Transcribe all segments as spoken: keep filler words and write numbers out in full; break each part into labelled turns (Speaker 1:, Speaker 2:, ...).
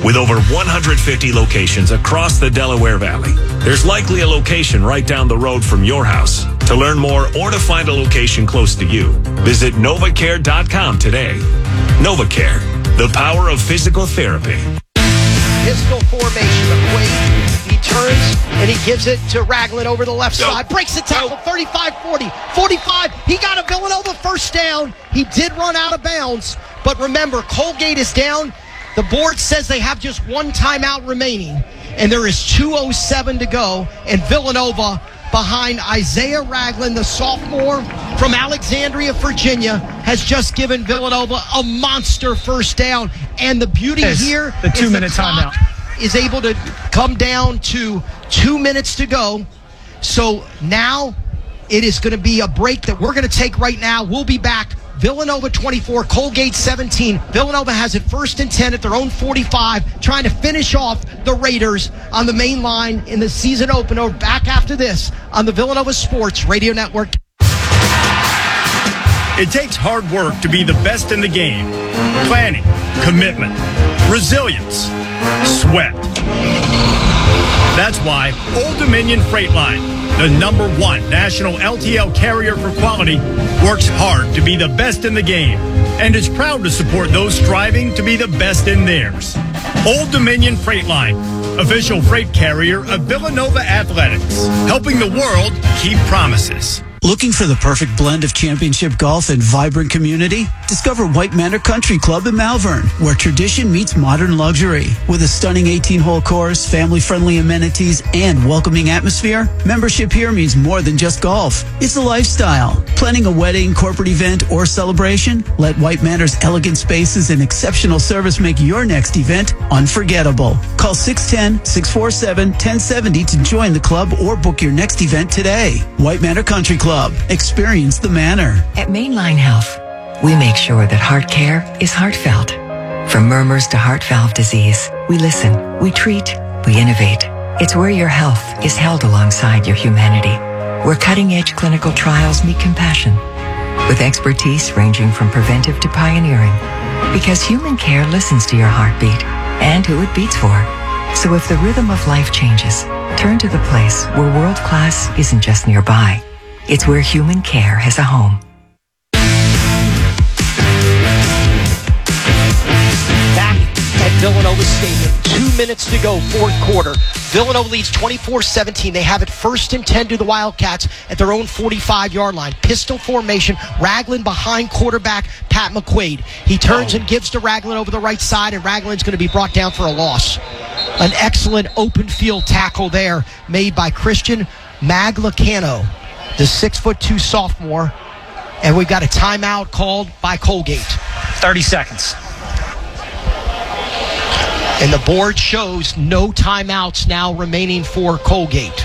Speaker 1: With over one hundred fifty locations across the Delaware Valley, there's likely a location right down the road from your house. To learn more or to find a location close to you, visit novacare dot com today. NovaCare, the power of physical therapy.
Speaker 2: Pistol formation. McQuaid, he turns and he gives it to Ragland over the left
Speaker 1: Go.
Speaker 2: side. Breaks the tackle, thirty-five forty. forty-five, he got a Villanova first down. He did run out of bounds. But remember, Colgate is down. The board says they have just one timeout remaining. And there is two oh seven to go. And Villanova behind Isaiah Ragland, the sophomore from Alexandria, Virginia, has just given Villanova a monster first down. And the beauty
Speaker 3: It's
Speaker 2: here
Speaker 3: the
Speaker 2: is
Speaker 3: two-minute
Speaker 2: the clock
Speaker 3: timeout
Speaker 2: is able to come down to two minutes to go. So now it is going to be a break that we're going to take right now. We'll be back. Villanova twenty-four, Colgate seventeen. Villanova has it first and ten at their own forty-five, trying to finish off the Raiders on the main line in the season opener. Back after this on the Villanova Sports Radio Network.
Speaker 4: It takes hard work to be the best in the game. Planning, commitment, resilience, sweat. That's why Old Dominion Freight Line, the number one national L T L carrier for quality, works hard to be the best in the game and is proud to support those striving to be the best in theirs. Old Dominion Freight Line, official freight carrier of Villanova Athletics, helping the world keep promises.
Speaker 5: Looking for the perfect blend of championship golf and vibrant community? Discover White Manor Country Club in Malvern, where tradition meets modern luxury. With a stunning eighteen-hole course, family-friendly amenities, and welcoming atmosphere, membership here means more than just golf. It's a lifestyle. Planning a wedding, corporate event, or celebration? Let White Manor's elegant spaces and exceptional service make your next event unforgettable. Call six one zero, six four seven, one zero seven zero to join the club or book your next event today. White Manor Country Club. Experience the manor.
Speaker 6: At Mainline Health, we make sure that heart care is heartfelt. From murmurs to heart valve disease, we listen, we treat, we innovate. It's where your health is held alongside your humanity, where cutting-edge clinical trials meet compassion, with expertise ranging from preventive to pioneering. Because human care listens to your heartbeat and who it beats for. So if the rhythm of life changes, turn to the place where world-class isn't just nearby. It's where human care has a home.
Speaker 2: Back at Villanova Stadium, two minutes to go, fourth quarter. Villanova leads twenty-four seventeen. They have it first and ten to the Wildcats at their own forty-five-yard line. Pistol formation, Ragland behind quarterback Pat McQuaid. He turns and gives to Ragland over the right side, and Ragland's going to be brought down for a loss. An excellent open field tackle there made by Christian Maglacano, the six foot two sophomore, and we've got a timeout called by Colgate.
Speaker 3: thirty seconds.
Speaker 2: And the board shows no timeouts now remaining for Colgate.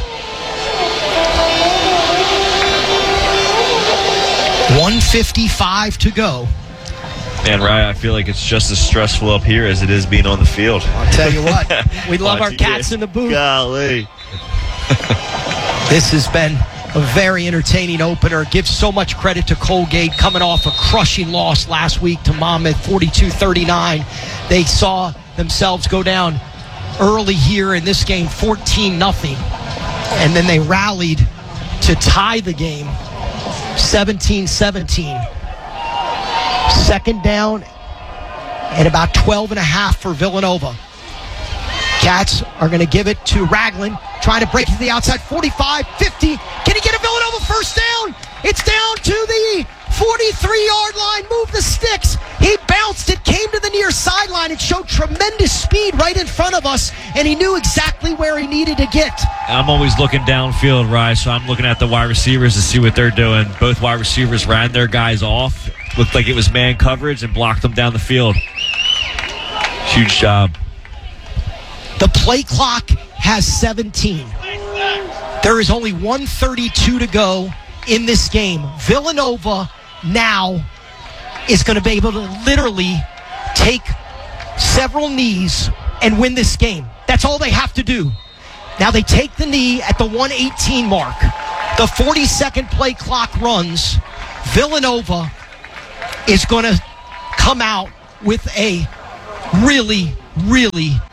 Speaker 2: one fifty-five to go.
Speaker 7: Man, Ryan, I feel like it's just as stressful up here as it is being on the field.
Speaker 2: I'll tell you what, we love our cats in the booth.
Speaker 7: Golly.
Speaker 2: This has been a very entertaining opener. Gives so much credit to Colgate coming off a crushing loss last week to Monmouth, forty-two thirty-nine. They saw themselves go down early here in this game, fourteen nothing. And then they rallied to tie the game, seventeen seventeen. Second down and about twelve and a half for Villanova. Cats are going to give it to Ragland, trying to break to the outside, forty-five, fifty. Can he get a Villanova first down? It's down to the forty-three-yard line. Move the sticks. He bounced it, came to the near sideline. It showed tremendous speed right in front of us, and he knew exactly where he needed to get.
Speaker 8: I'm always looking downfield, right? So I'm looking at the wide receivers to see what they're doing. Both wide receivers ran their guys off. Looked like it was man coverage and blocked them down the field. Huge job.
Speaker 2: The play clock has seventeen. There is only one thirty-two to go in this game. Villanova now is going to be able to literally take several knees and win this game. That's all they have to do. Now they take the knee at the one eighteen mark. The forty-second play clock runs. Villanova is going to come out with a really, really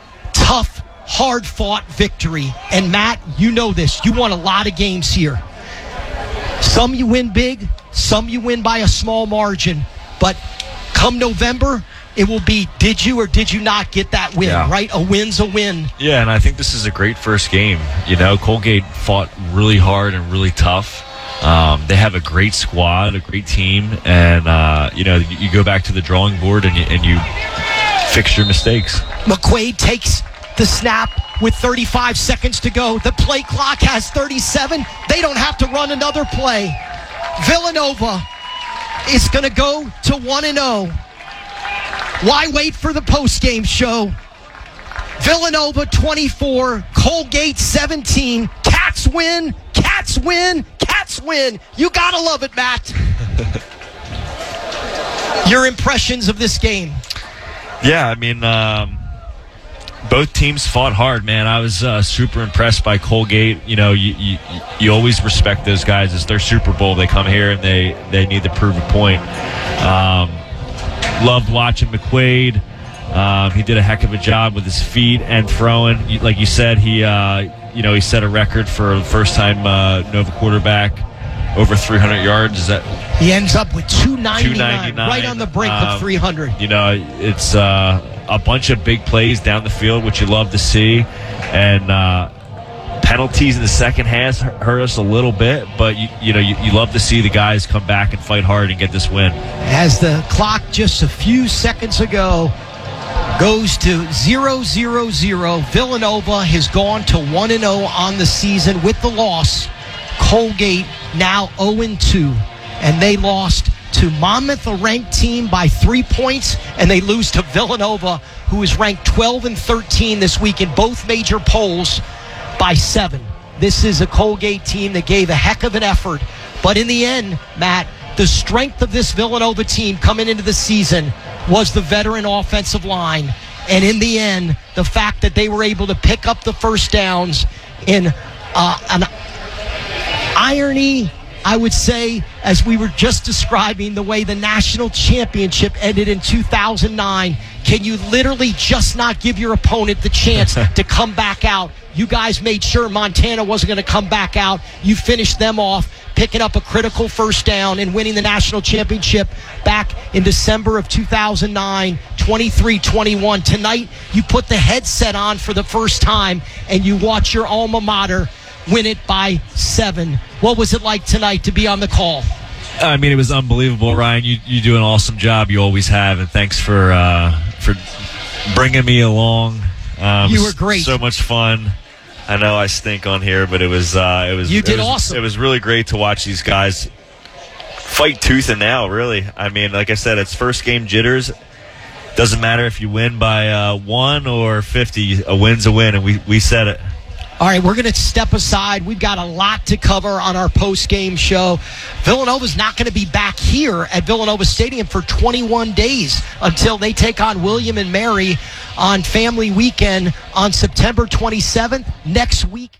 Speaker 2: tough, hard-fought victory. And, Matt, you know this. You won a lot of games here. Some you win big, some you win by a small margin. But come November, it will be, did you or did you not get that win,
Speaker 8: yeah.
Speaker 2: right? A win's a win.
Speaker 8: Yeah, and I think this is a great first game. You know, Colgate fought really hard and really tough. Um, they have a great squad, a great team, and, uh, you know, you, you go back to the drawing board and you, and you fix your mistakes.
Speaker 2: McQuaid takes the snap with thirty-five seconds to go. The play clock has thirty-seven. They don't have to run another play. Villanova is going to go to one and oh. Why wait for the postgame show? Villanova twenty-four, Colgate seventeen. Cats win, Cats win, Cats win. You got to love it, Matt. Your impressions of this game?
Speaker 8: Yeah, I mean, um, both teams fought hard, man. I was uh, super impressed by Colgate. You know, you, you you always respect those guys. It's their Super Bowl. They come here and they, they need to prove a point. Um, loved watching McQuaid. Um, he did a heck of a job with his feet and throwing. Like you said, he uh, you know he set a record for the first time uh, Nova quarterback over three hundred yards. Is that?
Speaker 2: He ends up with two ninety-nine,
Speaker 8: two ninety-nine
Speaker 2: right on the brink
Speaker 8: um,
Speaker 2: of three hundred.
Speaker 8: You know, it's uh, a bunch of big plays down the field, which you love to see, and uh, penalties in the second half hurt us a little bit, but you, you know, you, you love to see the guys come back and fight hard and get this win.
Speaker 2: As the clock just a few seconds ago goes to zero zero zero, Villanova has gone to one and oh on the season with the loss. Colgate now oh and two, and they lost to Monmouth, a ranked team, by three points, and they lose to Villanova, who is ranked twelve and thirteen this week in both major polls, by seven. This is a Colgate team that gave a heck of an effort, but in the end, Matt, the strength of this Villanova team coming into the season was the veteran offensive line, and in the end, the fact that they were able to pick up the first downs in uh, an irony, I would say, as we were just describing the way the national championship ended in two thousand nine. Can you literally just not give your opponent the chance to come back out? You guys made sure Montana wasn't going to come back out. You finished them off, picking up a critical first down and winning the national championship back in December of two thousand nine, twenty-three twenty-one. Tonight, you put the headset on for the first time and you watch your alma mater win it by seven. What was it like tonight to be on the call?
Speaker 8: I mean, it was unbelievable, Ryan. You you do an awesome job. You always have, and thanks for uh, for bringing me along. Um,
Speaker 2: you were great.
Speaker 8: So much fun. I know I stink on here, but it was uh, it was
Speaker 2: you did
Speaker 8: it was,
Speaker 2: awesome.
Speaker 8: It was really great to watch these guys fight tooth and nail. Really, I mean, like I said, it's first game jitters. Doesn't matter if you win by uh, one or fifty. A win's a win, and we we said it.
Speaker 2: All right, we're going to step aside. We've got a lot to cover on our post-game show. Villanova's not going to be back here at Villanova Stadium for twenty-one days until they take on William and Mary on Family Weekend on September twenty-seventh. Next week.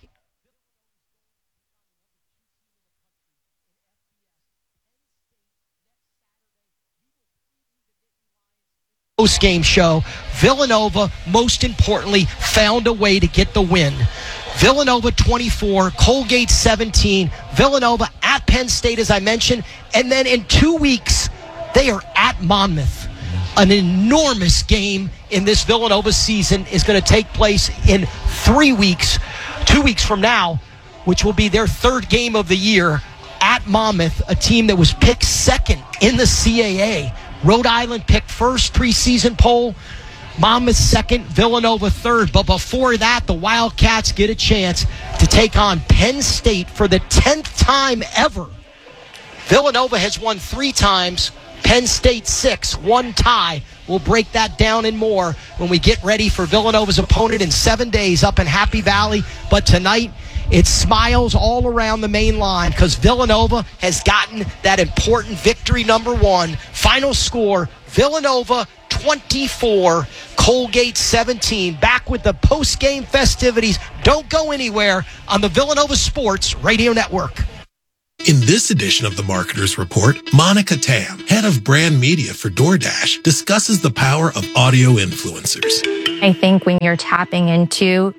Speaker 2: Post-game show. Villanova, most importantly, found a way to get the win. Villanova twenty-four, Colgate seventeen, Villanova at Penn State, as I mentioned, and then in two weeks, they are at Monmouth. An enormous game in this Villanova season is going to take place in three weeks, two weeks from now, which will be their third game of the year at Monmouth, a team that was picked second in the C A A. Rhode Island picked first preseason poll, Monmouth second, Villanova third. But before that, the Wildcats get a chance to take on Penn State for the tenth time ever. Villanova has won three times, Penn State six, one tie. We'll break that down and more when we get ready for Villanova's opponent in seven days up in Happy Valley. But tonight, it's smiles all around the main line because Villanova has gotten that important victory number one. Final score, Villanova twenty-four, Colgate seventeen. Back with the post-game festivities. Don't go anywhere on the Villanova Sports Radio Network.
Speaker 3: In this edition of the Marketer's Report, Monica Tam, head of brand media for DoorDash, discusses the power of audio influencers.
Speaker 9: I think when you're tapping into...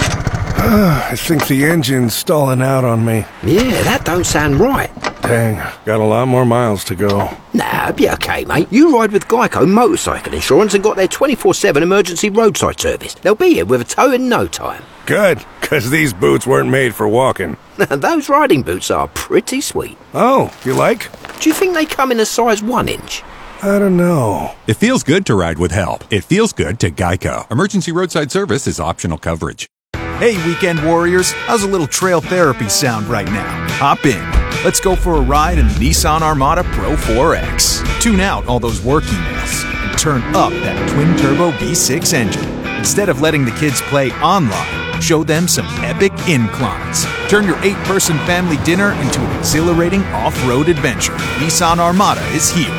Speaker 10: I think the engine's stalling out on me.
Speaker 11: Yeah, that don't sound right.
Speaker 10: Dang, got a lot more miles to go.
Speaker 11: Nah, be okay, mate. You ride with Geico Motorcycle Insurance and got their twenty-four seven emergency roadside service. They'll be here with a tow in no time.
Speaker 10: Good, because these boots weren't made for walking.
Speaker 11: Those riding boots are pretty sweet.
Speaker 10: Oh, you like?
Speaker 11: Do you think they come in a size one inch?
Speaker 10: I don't know.
Speaker 12: It feels good to ride with help. It feels good to Geico. Emergency roadside service is optional coverage.
Speaker 13: Hey, weekend warriors, how's a little trail therapy sound right now? Hop in. Let's go for a ride in the Nissan Armada Pro four X. Tune out all those work emails and turn up that twin-turbo V six engine. Instead of letting the kids play online, show them some epic inclines. Turn your eight-person family dinner into an exhilarating off-road adventure. Nissan Armada is here.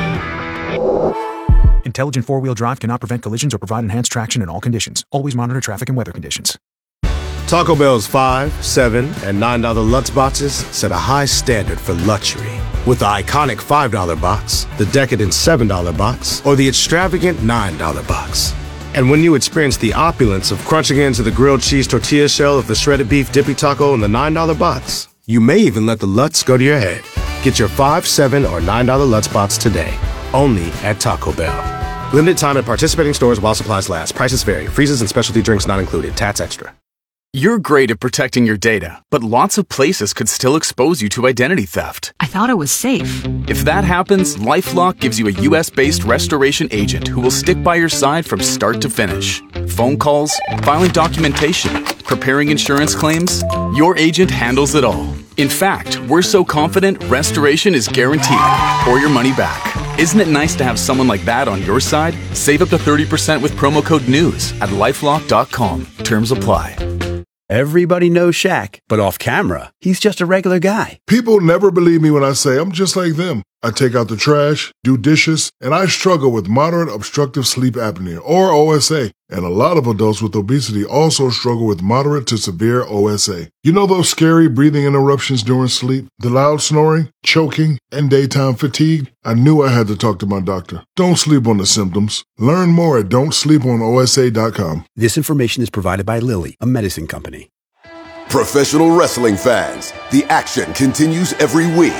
Speaker 13: Intelligent four-wheel drive cannot prevent collisions or provide enhanced traction in all conditions. Always monitor traffic and weather conditions.
Speaker 14: Taco Bell's five, seven, and nine dollar Lutz boxes set a high standard for luxury. With the iconic five dollar box, the decadent seven dollar box, or the extravagant nine dollar box. And when you experience the opulence of crunching into the grilled cheese tortilla shell of the shredded beef dippy taco in the nine dollar box, you may even let the Lutz go to your head. Get your five, seven, or nine dollar Lutz box today, only at Taco Bell. Limited time at participating stores while supplies last. Prices vary. Freezes and specialty drinks not included. Tats extra.
Speaker 15: You're great at protecting your data, but lots of places could still expose you to identity theft.
Speaker 16: I thought it was safe.
Speaker 15: If that happens, LifeLock gives you a U S-based restoration agent who will stick by your side from start to finish. Phone calls, filing documentation, preparing insurance claims, your agent handles it all. In fact, we're so confident restoration is guaranteed or your money back. Isn't it nice to have someone like that on your side? Save up to thirty percent with promo code NEWS at lifelock dot com. Terms apply.
Speaker 17: Everybody knows Shaq, but off camera, he's just a regular guy.
Speaker 18: People never believe me when I say I'm just like them. I take out the trash, do dishes, and I struggle with moderate obstructive sleep apnea, or O S A. And a lot of adults with obesity also struggle with moderate to severe O S A. You know those scary breathing interruptions during sleep, the loud snoring, choking, and daytime fatigue? I knew I had to talk to my doctor. Don't sleep on the symptoms. Learn more at don't sleep on O S A dot com.
Speaker 17: This information is provided by Lilly, a medicine company.
Speaker 19: Professional wrestling fans, the action continues every week.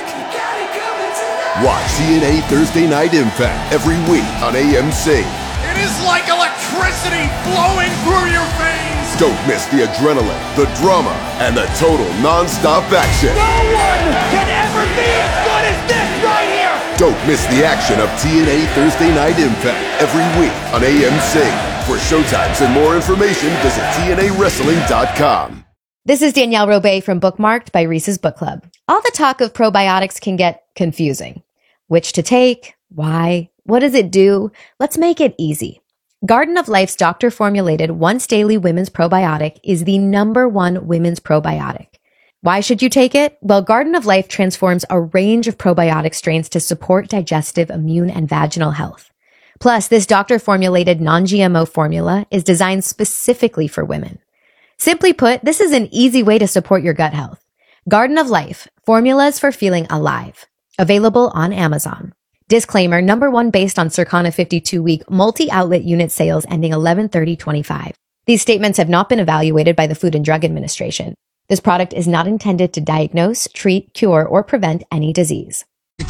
Speaker 19: Watch T N A Thursday Night Impact every week on A M C.
Speaker 20: It is like electricity flowing through your veins.
Speaker 19: Don't miss the adrenaline, the drama, and the total non-stop action.
Speaker 20: No one can ever be as good as this right here.
Speaker 19: Don't miss the action of T N A Thursday Night Impact every week on A M C. For showtimes and more information, visit T N A wrestling dot com.
Speaker 21: This is Danielle Robay from Bookmarked by Reese's Book Club. All the talk of probiotics can get confusing. Which to take? Why? What does it do? Let's make it easy. Garden of Life's doctor-formulated once-daily women's probiotic is the number one women's probiotic. Why should you take it? Well, Garden of Life transforms a range of probiotic strains to support digestive, immune, and vaginal health. Plus, this doctor-formulated non-G M O formula is designed specifically for women. Simply put, this is an easy way to support your gut health. Garden of Life, formulas for feeling alive. Available on Amazon. Disclaimer, number one based on Circana fifty-two week multi-outlet unit sales ending eleven thirty twenty-five. These statements have not been evaluated by the Food and Drug Administration. This product is not intended to diagnose, treat, cure, or prevent any disease.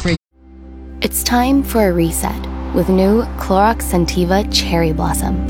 Speaker 22: It's time for a reset with new Clorox Scentiva Cherry Blossom.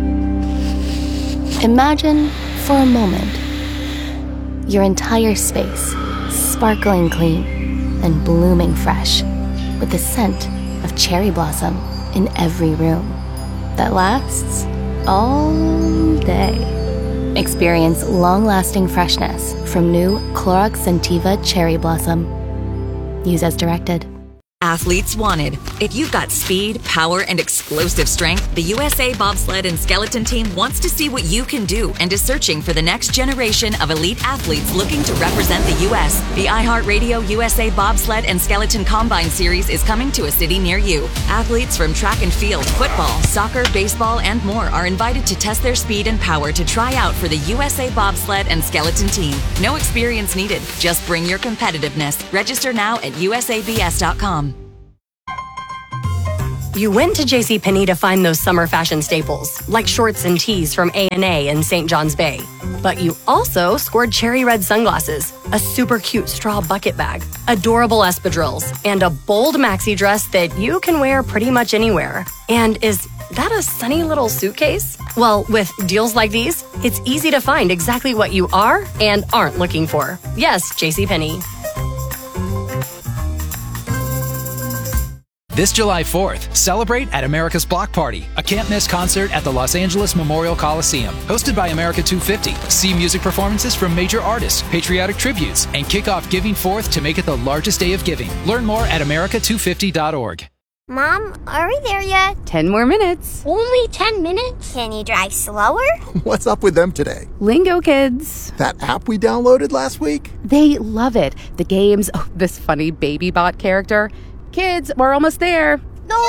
Speaker 22: Imagine, for a moment, your entire space sparkling clean and blooming fresh with the scent of cherry blossom in every room that lasts all day. Experience long-lasting freshness from new Clorox Scentiva Cherry Blossom. Use as directed.
Speaker 23: Athletes wanted. If you've got speed, power, and explosive strength, the U S A Bobsled and Skeleton Team wants to see what you can do and is searching for the next generation of elite athletes looking to represent the U S The iHeartRadio U S A Bobsled and Skeleton Combine Series is coming to a city near you. Athletes from track and field, football, soccer, baseball, and more are invited to test their speed and power to try out for the U S A Bobsled and Skeleton Team. No experience needed. Just bring your competitiveness. Register now at U S A B S dot com.
Speaker 1: You went to JCPenney to find those summer fashion staples, like shorts and tees from A and A in Saint John's Bay. But you also scored cherry red sunglasses, a super cute straw bucket bag, adorable espadrilles, and a bold maxi dress that you can wear pretty much anywhere. And is that a sunny little suitcase? Well, with deals like these, it's easy to find exactly what you are and aren't looking for. Yes, JCPenney.
Speaker 4: This July fourth, celebrate at America's Block Party, a can't-miss concert at the Los Angeles Memorial Coliseum. Hosted by America two fifty. See music performances from major artists, patriotic tributes, and kick off Giving Fourth to make it the largest day of giving. Learn more at america two fifty dot org.
Speaker 16: Mom, are we there yet?
Speaker 24: Ten more minutes.
Speaker 16: Only ten minutes? Can you drive slower?
Speaker 25: What's up with them today?
Speaker 24: Lingo Kids.
Speaker 25: That app we downloaded last week?
Speaker 24: They love it. The games, oh, this funny baby bot character. Kids, we're almost there.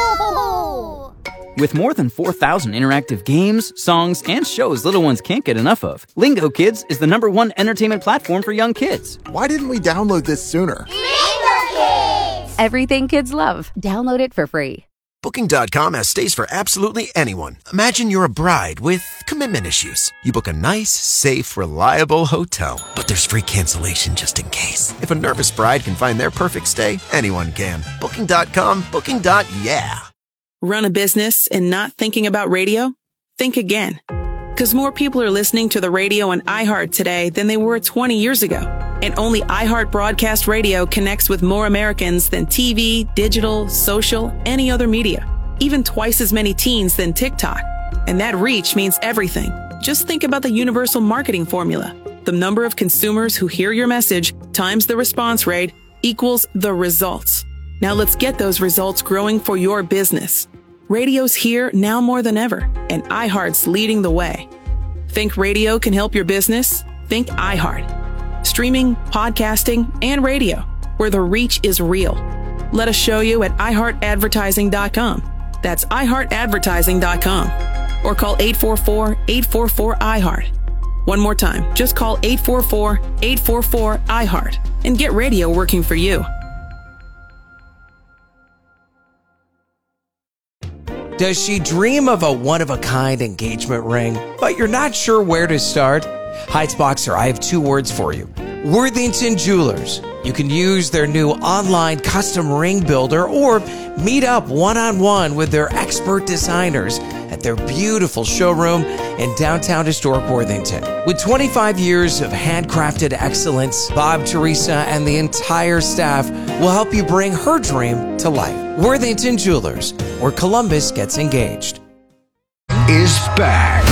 Speaker 16: No!
Speaker 26: With more than four thousand interactive games, songs, and shows little ones can't get enough of, Lingo Kids is the number one entertainment platform for young kids.
Speaker 25: Why didn't we download this sooner?
Speaker 16: Lingo Kids!
Speaker 24: Everything kids love. Download it for free.
Speaker 27: Booking dot com has stays for absolutely anyone. Imagine you're a bride with commitment issues. You book a nice, safe, reliable hotel. But there's free cancellation just in case. If a nervous bride can find their perfect stay, anyone can. Booking dot com, booking. Yeah.
Speaker 28: Run a business and not thinking about radio? Think again. Because more people are listening to the radio on iHeart today than they were twenty years ago. And only iHeart Broadcast Radio connects with more Americans than T V, digital, social, any other media. Even twice as many teens than TikTok. And that reach means everything. Just think about the universal marketing formula. The number of consumers who hear your message times the response rate equals the results. Now let's get those results growing for your business. Radio's here now more than ever, and iHeart's leading the way. Think radio can help your business? Think iHeart. Streaming, podcasting, and radio, where the reach is real. Let us show you at i heart advertising dot com. That's i heart advertising dot com. Or call eight four four, eight four four, I heart. One more time, just call eight four four, eight four four, I heart and get radio working for you.
Speaker 29: Does she dream of a one-of-a-kind engagement ring, but you're not sure where to start? Heights Boxer, I have two words for you. Worthington Jewelers. You can use their new online custom ring builder or meet up one-on-one with their expert designers at their beautiful showroom in downtown historic Worthington. With twenty-five years of handcrafted excellence, Bob, Teresa, and the entire staff will help you bring her dream to life. Worthington Jewelers, where Columbus gets engaged.
Speaker 30: Is back.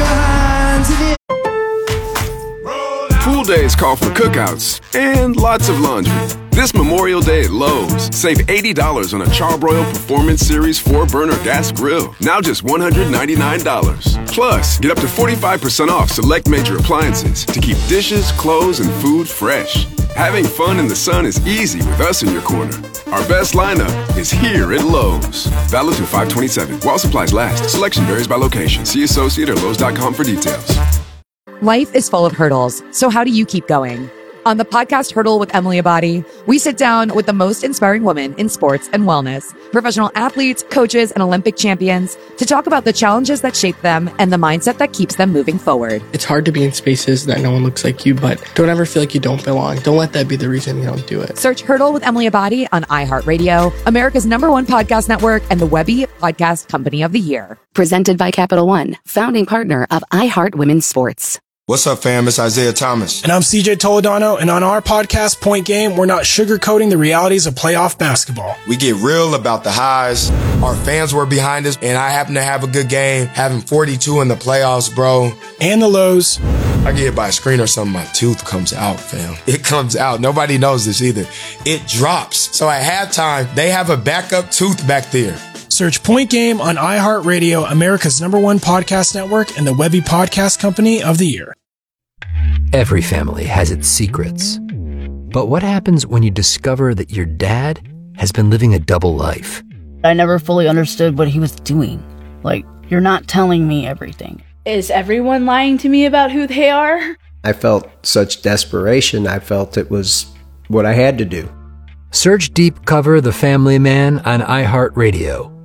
Speaker 31: Pool days call for cookouts and lots of laundry. This Memorial Day at Lowe's, save eighty dollars on a Charbroil Performance Series four burner gas grill. Now just one hundred ninety-nine dollars. Plus, get up to forty-five percent off select major appliances to keep dishes, clothes, and food fresh. Having fun in the sun is easy with us in your corner. Our best lineup is here at Lowe's. Valid through five twenty-seven. While supplies last. Selection varies by location. See associate or lowes dot com for details.
Speaker 32: Life is full of hurdles, so how do you keep going? On the podcast Hurdle with Emily Abadi, we sit down with the most inspiring women in sports and wellness, professional athletes, coaches, and Olympic champions to talk about the challenges that shape them and the mindset that keeps them moving forward.
Speaker 33: It's hard to be in spaces that no one looks like you, but don't ever feel like you don't belong. Don't let that be the reason you don't do it.
Speaker 32: Search Hurdle with Emily Abadi on iHeartRadio, America's number one podcast network, and the Webby Podcast Company of the Year.
Speaker 22: Presented by Capital One, founding partner of iHeart Women's Sports.
Speaker 34: What's up, fam? It's Isaiah Thomas.
Speaker 35: And I'm C J Toledano, and on our podcast, Point Game, we're not sugarcoating the realities of playoff basketball.
Speaker 34: We get real about the highs. Our fans were behind us, and I happen to have a good game, having forty-two in the playoffs, bro.
Speaker 35: And the lows.
Speaker 34: I get hit by a screen or something, my tooth comes out, fam. It comes out. Nobody knows this either. It drops. So at halftime, they have a backup tooth back there.
Speaker 35: Search Point Game on iHeartRadio, America's number one podcast network, and the Webby Podcast Company of the Year.
Speaker 36: Every family has its secrets. But what happens when you discover that your dad has been living a double life?
Speaker 37: I never fully understood what he was doing. Like, you're not telling me everything.
Speaker 38: Is everyone lying to me about who they are?
Speaker 39: I felt such desperation. I felt it was what I had to do.
Speaker 36: Search Deep Cover The Family Man on iHeartRadio.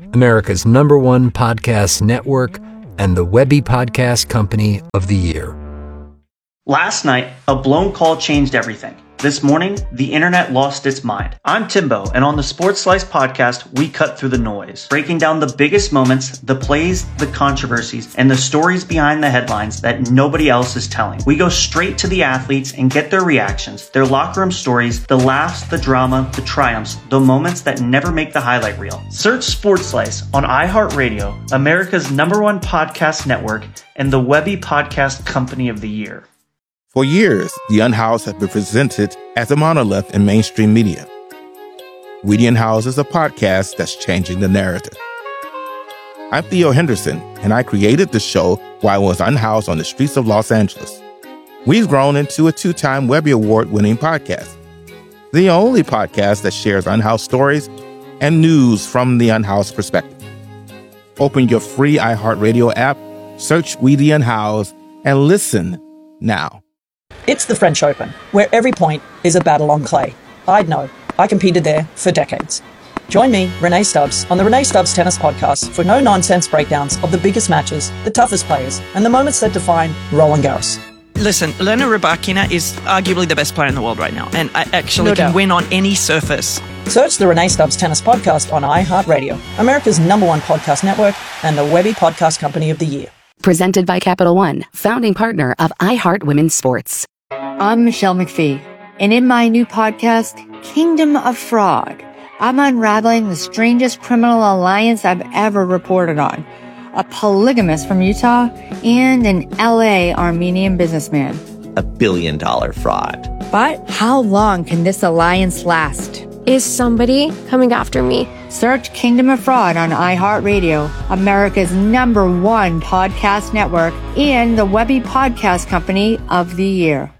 Speaker 36: America's number one podcast network, and the Webby Podcast Company of the Year.
Speaker 2: Last night, a blown call changed everything. This morning, the internet lost its mind. I'm Timbo, and on the Sports Slice podcast, we cut through the noise, breaking down the biggest moments, the plays, the controversies, and the stories behind the headlines that nobody else is telling. We go straight to the athletes and get their reactions, their locker room stories, the laughs, the drama, the triumphs, the moments that never make the highlight reel. Search Sports Slice on iHeartRadio, America's number one podcast network, and the Webby Podcast Company of the Year.
Speaker 3: For years, The Unhoused has been presented as a monolith in mainstream media. We The Unhoused is a podcast that's changing the narrative. I'm Theo Henderson, and I created the show while I was unhoused on the streets of Los Angeles. We've grown into a two-time Webby Award-winning podcast, the only podcast that shares unhoused stories and news from the unhoused perspective. Open your free iHeartRadio app, search We The Unhoused, and listen now.
Speaker 5: It's the French Open, where every point is a battle on clay. I'd know. I competed there for decades. Join me, Renee Stubbs, on the Renee Stubbs Tennis Podcast for no-nonsense breakdowns of the biggest matches, the toughest players, and the moments that define Roland Garros.
Speaker 6: Listen, Elena Rybakina is arguably the best player in the world right now, and I actually
Speaker 5: No
Speaker 6: can
Speaker 5: doubt.
Speaker 6: win on any surface.
Speaker 5: Search the Renee Stubbs Tennis Podcast on iHeartRadio, America's number one podcast network, and the Webby Podcast Company of the Year.
Speaker 24: Presented by Capital One, founding partner of iHeart Women's Sports.
Speaker 7: I'm Michelle McPhee, and in my new podcast, Kingdom of Fraud, I'm unraveling the strangest criminal alliance I've ever reported on. A polygamist from Utah and an L A Armenian businessman.
Speaker 8: A billion dollar fraud.
Speaker 7: But how long can this alliance last?
Speaker 9: Is somebody coming after me?
Speaker 7: Search Kingdom of Fraud on iHeartRadio, America's number one podcast network, and the Webby Podcast Company of the Year.